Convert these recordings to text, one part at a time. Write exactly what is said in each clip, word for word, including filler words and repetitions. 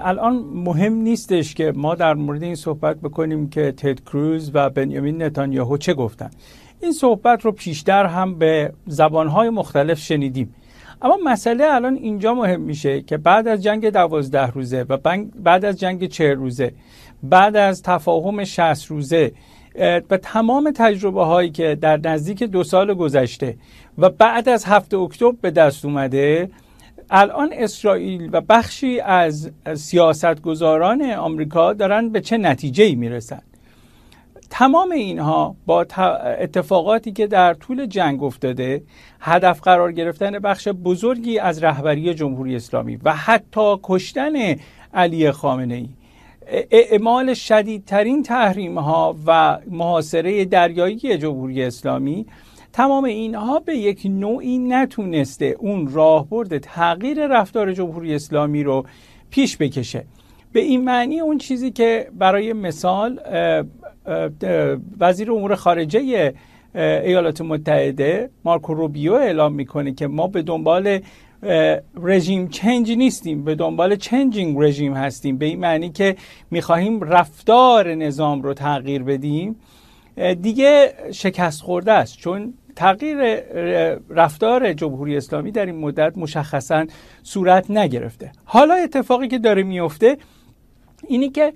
الان مهم نیستش که ما در مورد این صحبت بکنیم که تد کروز و بنیامین نتانیاهو چه گفتن. این صحبت رو پیشتر هم به زبانهای مختلف شنیدیم. اما مسئله الان اینجا مهم میشه که بعد از جنگ دوازده روزه و بعد از جنگ چهل روزه، بعد از تفاهم شصت روزه و تمام تجربه هایی که در نزدیک دو سال گذشته و بعد از هفت اکتبر به دست اومده، الان اسرائیل و بخشی از سیاستگزاران آمریکا دارن به چه نتیجه‌ای میرسن. تمام اینها با اتفاقاتی که در طول جنگ افتاده، هدف قرار گرفتن بخش بزرگی از رهبری جمهوری اسلامی و حتی کشتن علی خامنه‌ای، اعمال شدیدترین تحریم‌ها و محاصره دریایی جمهوری اسلامی، تمام اینها به یک نوعی نتونسته اون راهبرد تغییر رفتار جمهوری اسلامی رو پیش بکشه. به این معنی اون چیزی که برای مثال وزیر امور خارجه ایالات متحده مارکو روبیو اعلام میکنه که ما به دنبال رژیم چنج نیستیم، به دنبال چنجینگ رژیم هستیم، به این معنی که میخواهیم رفتار نظام رو تغییر بدیم، دیگه شکست خورده است، چون تغییر رفتار جمهوری اسلامی در این مدت مشخصاً صورت نگرفته. حالا اتفاقی که داره میفته اینی که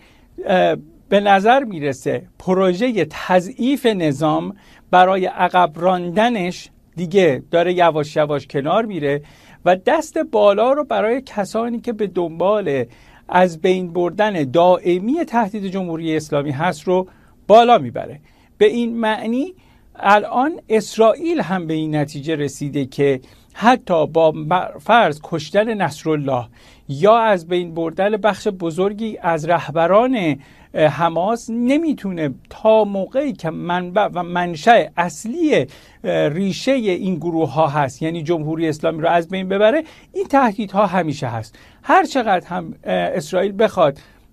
به نظر میرسه پروژه تضعیف نظام برای عقب راندنش دیگه داره یواش یواش کنار میره و دست بالا رو برای کسانی که به دنبال از بین بردن دائمی تهدید جمهوری اسلامی هست رو بالا میبره. به این معنی الان اسرائیل هم به این نتیجه رسیده که حتی با فرض کشتن نصرالله یا از بین بردن بخش بزرگی از رهبران حماس نمیتونه تا موقعی که منبع و منشأ اصلی ریشه این گروه ها هست، یعنی جمهوری اسلامی رو از بین ببره، این تهدیدها همیشه هست. هر چقدر هم اسرائیل بخواد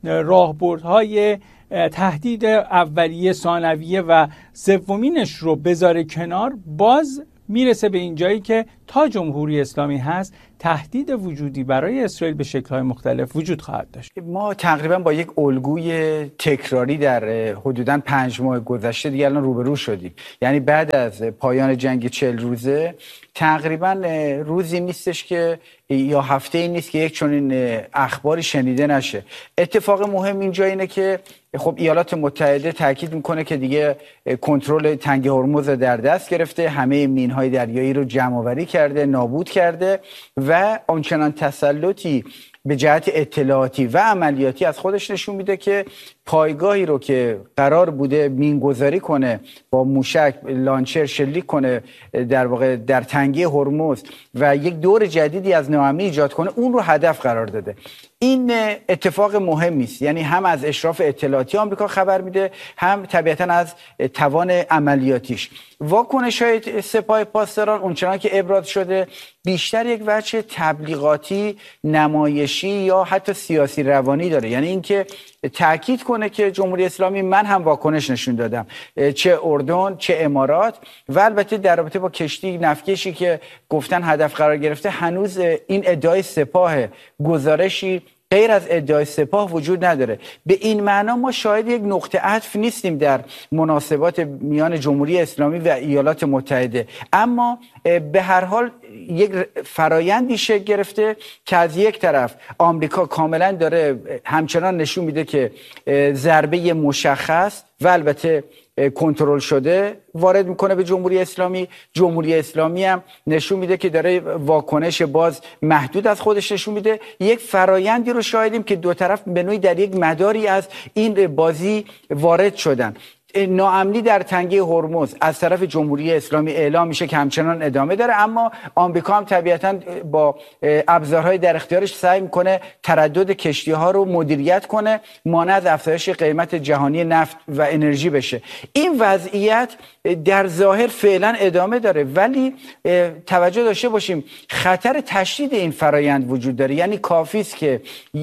راهبردهای تهدید اولیه، ثانویه و سومینش رو بذاره کنار، باز میرسه به این جایی که تا جمهوری اسلامی هست تهدید وجودی برای اسرائیل به شکل‌های مختلف وجود خواهد داشت. ما تقریبا با یک الگوی تکراری در حدوداً پنج ماه گذشته دیگه الان روبرو شدیم. یعنی بعد از پایان جنگ چهل روزه تقریبا روزی نیستش که یا هفته ای نیست که یک چنین اخباری شنیده نشه. اتفاق مهم اینجا اینه که خب ایالات متحده تاکید میکنه که دیگه کنترل تنگه هرمز در دست گرفته، همه مینهای دریایی رو جمع آوری کرده، نابود کرده و آنچنان تسلطی به جهت اطلاعاتی و عملیاتی از خودش نشون میده که پایگاهی رو که قرار بوده مینگذاری کنه، با موشک لانچر شلیک کنه در واقع در تنگه هرمز و یک دور جدیدی از ناامنی ایجاد کنه، اون رو هدف قرار داده. این اتفاق مهمی است، یعنی هم از اشراف اطلاعاتی آمریکا خبر میده، هم طبیعتاً از توان عملیاتیش. واکنش‌های سپاه پاسداران اونچنان که ابراز شده بیشتر یک وجه تبلیغاتی، نمایشی یا حتی سیاسی روانی داره، یعنی اینکه تاکید کنه که جمهوری اسلامی من هم واکنش نشون دادم، چه اردن چه امارات، و البته در رابطه با کشتی نفتکشی که گفتن هدف قرار گرفته، هنوز این ادعای سپاه گزارشی غیر از ادعای سپاه وجود نداره. به این معنا ما شاهد یک نقطه عطف نیستیم در مناسبات میان جمهوری اسلامی و ایالات متحده، اما به هر حال یک فرایندی شکل گرفته که از یک طرف آمریکا کاملا داره همچنان نشون میده که ضربه مشخص و البته کنترل شده وارد میکنه به جمهوری اسلامی، جمهوری اسلامی هم نشون میده که داره واکنش باز محدود از خودش نشون میده. یک فرایندی رو شاهدیم که دو طرف به نوعی در یک مداری از این بازی وارد شدن. ناامنی در تنگه هرمز از طرف جمهوری اسلامی اعلام میشه که همچنان ادامه داره، اما آمریکا هم طبیعتاً با ابزارهای در اختیارش سعی میکنه تردد کشتی‌ها رو مدیریت کنه، مانع از افزایش قیمت جهانی نفت و انرژی بشه. این وضعیت در ظاهر فعلا ادامه داره، ولی توجه داشته باشیم خطر تشدید این فرایند وجود داره. یعنی کافی است که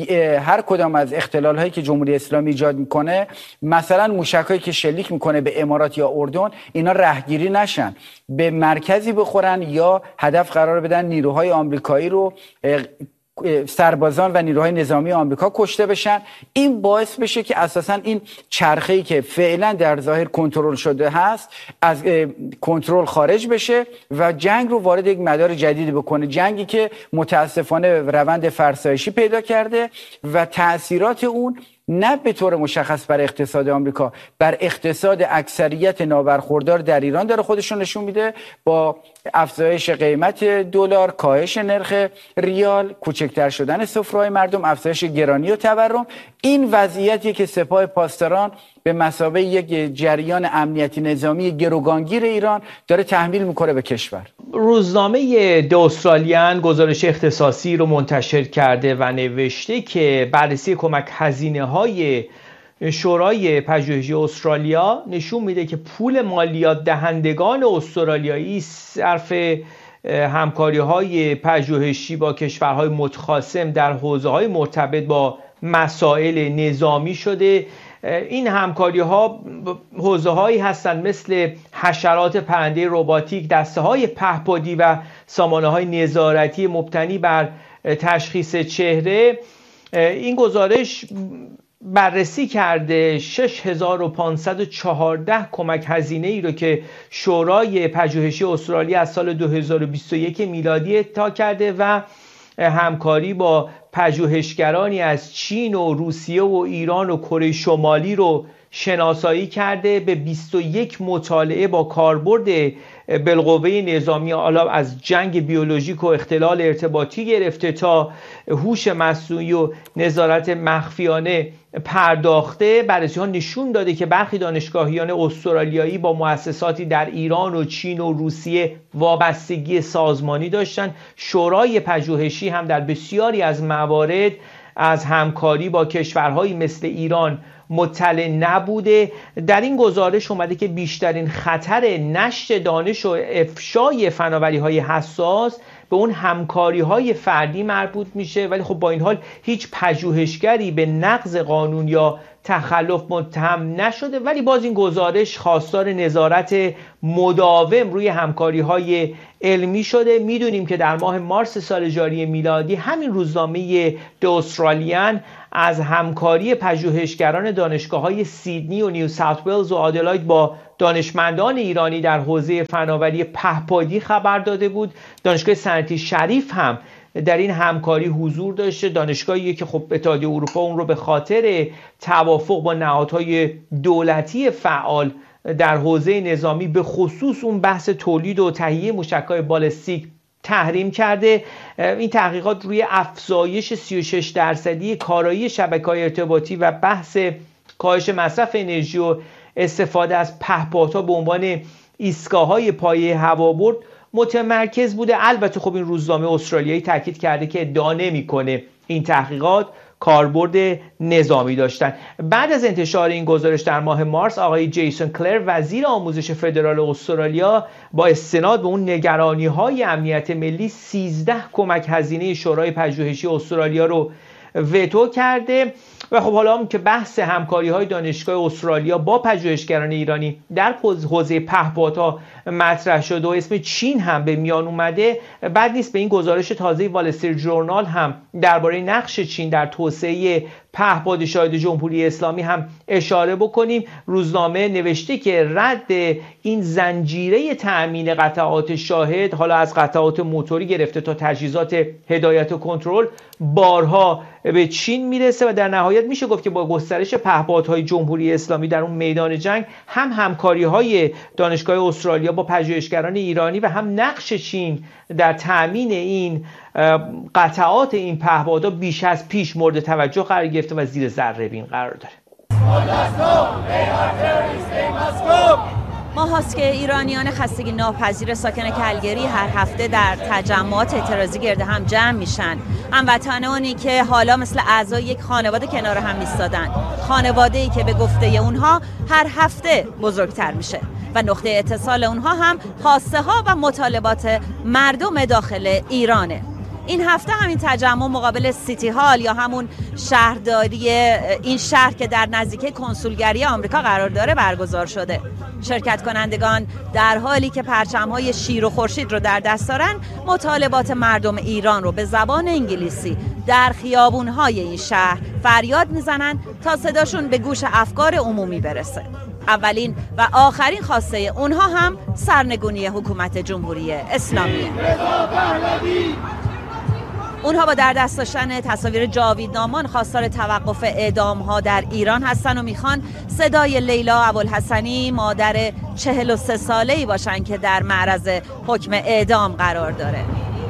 هر کدام از اختلال‌هایی که جمهوری اسلامی ایجاد میکنه، مثلا موشک‌هایی که شلیک میکنه به امارات یا اردن، اینا رهگیری نشن، به مرکزی بخورن یا هدف قرار بدن نیروهای آمریکایی رو سربازان و نیروهای نظامی آمریکا کشته بشن. این باعث بشه که اساساً این چرخه‌ای که فعلا در ظاهر کنترل شده هست از کنترل خارج بشه و جنگ رو وارد یک مدار جدیدی بکنه، جنگی که متاسفانه روند فرسایشی پیدا کرده و تأثیرات اون نه به طور مشخص بر اقتصاد آمریکا، بر اقتصاد اکثریت نابرخوردار در ایران داره خودشون نشون میده، با افزایش قیمت دلار، کاهش نرخ ریال، کوچکتر شدن سفره‌های مردم، افزایش گرانی و تورم. این وضعیتی که سپاه پاسداران به مثابه یک جریان امنیتی نظامی گروگانگیر ایران داره تحمیل میکنه به کشور. روزنامه د استرالیان گزارش اختصاصی رو منتشر کرده و نوشته که بررسی کمک هزینه‌های شورای پژوهشی استرالیا نشون میده که پول مالیات دهندگان استرالیایی صرف همکاری‌های پژوهشی با کشورهای متخاصم در حوزه‌های مرتبط با مسائل نظامی شده. این همکاری ها حوزه هایی هستند مثل حشرات پرنده رباتیک، دسته های پهپادی و سامانه های نظارتی مبتنی بر تشخیص چهره. این گزارش بررسی کرده شش هزار و پانصد و چهارده کمک هزینه ای رو که شورای پژوهشی استرالیا از سال دو هزار و بیست و یک میلادی اعطا کرده و همکاری با پژوهشگرانی از چین و روسیه و ایران و کره شمالی رو شناسایی کرده. به بیست و یک مطالعه با کاربرد بالقوه نظامی، حالا از جنگ بیولوژیک و اختلال ارتباطی گرفته تا هوش مصنوعی و نظارت مخفیانه پرداخته. بررسی ها نشون داده که برخی دانشگاهیان استرالیایی با مؤسساتی در ایران و چین و روسیه وابستگی سازمانی داشتند. شورای پژوهشی هم در بسیاری از موارد از همکاری با کشورهایی مثل ایران مطلع نبوده. در این گزارش اومده که بیشترین خطر نشر دانش و افشای فناوری‌های حساس به اون همکاری‌های فردی مربوط میشه، ولی خب با این حال هیچ پژوهشگری به نقض قانون یا تخلف متهم نشده. ولی باز این گزارش خواستار نظارت مداوم روی همکاری‌های علمی شده. میدونیم که در ماه مارس سال جاری میلادی همین روزنامه د استرالیان از همکاری پژوهشگران دانشگاه‌های سیدنی و نیو ساوت ولز و آدلاید با دانشمندان ایرانی در حوزه فناوری پهپادی خبر داده بود. دانشگاه صنعتی شریف هم در این همکاری حضور داشته، دانشگاهی که خب اتحادیه اروپا اون رو به خاطر توافق با نهادهای دولتی فعال در حوزه نظامی به خصوص اون بحث تولید و تهیه موشک‌های بالستیک تحریم کرده. این تحقیقات روی افزایش سی و شش درصدی کارایی شبکه‌های ارتباطی و بحث کاهش مصرف انرژی و استفاده از پهپادها به عنوان ایستگاه‌های پایه هوابرد متمرکز بوده. البته خب این روزنامه استرالیایی تاکید کرده که ادعا نمی‌کنه این تحقیقات کاربرد نظامی داشتن. بعد از انتشار این گزارش در ماه مارس، آقای جیسون کلر وزیر آموزش فدرال استرالیا با استناد به اون نگرانی‌های امنیت ملی سیزده کمک هزینه شورای پژوهشی استرالیا رو وتو کرده. و خب حالا هم که بحث همکاری‌های دانشگاه استرالیا با پژوهشگران ایرانی در حوزه پهپادها مطرح شده و اسم چین هم به میان اومده، بعد نیست به این گزارش تازه وال استریت ژورنال هم درباره نقش چین در توسعه پهپاد شاهد جمهوری اسلامی هم اشاره بکنیم. روزنامه نوشته که رد این زنجیره تأمین قطعات شاهد، حالا از قطعات موتوری گرفته تا تجهیزات هدایت و کنترل، بارها به چین میرسه و در نهایت میشه گفت که با گسترش پهپادهای جمهوری اسلامی در اون میدان جنگ، هم همکاری‌های دانشگاه استرالیا با پژوهشگران ایرانی و هم نقش چین در تأمین این قطعات این پهپادها بیش از پیش مورد توجه قرار گرفته و زیر ذره بین قرار داره. ما هاست که ایرانیان خستگی ناپذیر ساکن کلگری هر هفته در تجمعات اعتراضی گرد هم جمع میشن. هموطنانی که حالا مثل اعضای یک خانواده کنار هم ایستادن، خانواده‌ای که به گفته اونها هر هفته بزرگتر میشه و نقطه اتصال اونها هم خواسته ها و مطالبات مردم داخل ایرانه. این هفته همین تجمع مقابل سیتی هال یا همون شهرداری این شهر که در نزدیکی کنسولگری آمریکا قرار داره برگزار شده. شرکت کنندگان در حالی که پرچم‌های شیر و خورشید رو در دست دارن، مطالبات مردم ایران رو به زبان انگلیسی در خیابون‌های این شهر فریاد میزنن تا صداشون به گوش افکار عمومی برسه. اولین و آخرین خواسته اونها هم سرنگونی حکومت جمهوری اسلامیه. اونها با در دست داشتن تصاویر جاویدنامان خواستار توقف اعدام‌ها در ایران هستن و میخوان صدای لیلا ابوالحسنی مادر چهل و سه ساله‌ای باشن که در معرض حکم اعدام قرار داره.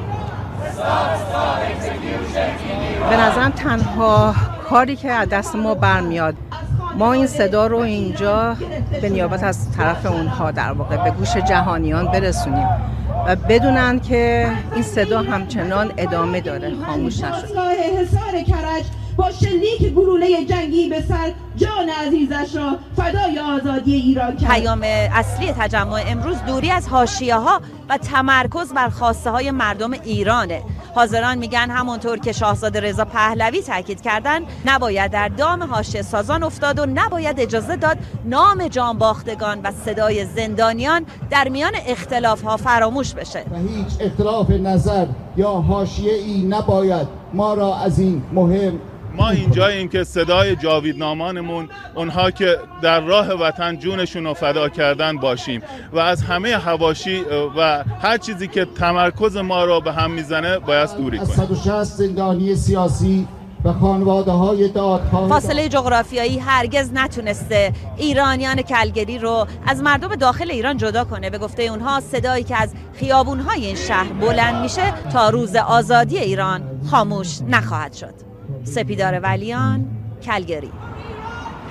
به نظرم تنها کاری که از دست ما برمیاد ما این صدا رو اینجا به نیابت از طرف اونها در واقع به گوش جهانیان برسونیم و بدونن که این صدا همچنان ادامه داره، خاموش نشد. حصار کرج با شلیک گلوله جنگی به سر جان عزیزش را فدای آزادی ایران کرد. پیام اصلی تجمع امروز دوری از حاشیه‌ها و تمرکز بر خواسته های مردم ایرانه. حاضران میگن همونطور که شاهزاده رضا پهلوی تاکید کردن نباید در دام حاشیه سازان افتاد و نباید اجازه داد نام جانباختگان و صدای زندانیان در میان اختلاف‌ها فراموش بشه. و هیچ اختلاف نظر یا حاشیه‌ای نباید ما را از این مهم. ما اینجاییم که صدای جاویدنامانمون، اونها که در راه وطن جونشون رو فدا کردن باشیم و از همه حواشی و هر چیزی که تمرکز ما رو به هم میزنه باید دوری کنیم. از صد و شصت زندانی سیاسی و خانواده‌های دادخواه. فاصله جغرافیایی هرگز نتونسته ایرانیان کلگری رو از مردم داخل ایران جدا کنه. به گفته اونها صدایی که از خیابون‌های این شهر بلند میشه تا روز آزادی ایران خاموش نخواهد شد. سپیدار ولیان، کلگری.